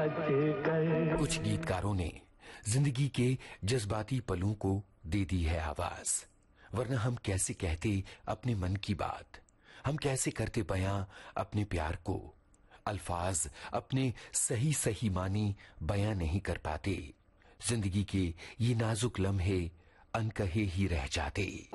कुछ गीतकारों ने जिंदगी के जज्बाती पलों को दे दी है आवाज, वरना हम कैसे कहते अपने मन की बात, हम कैसे करते बयां अपने प्यार को। अल्फाज अपने सही सही मानी बयां नहीं कर पाते, जिंदगी के ये नाजुक लम्हे अनकहे ही रह जाते।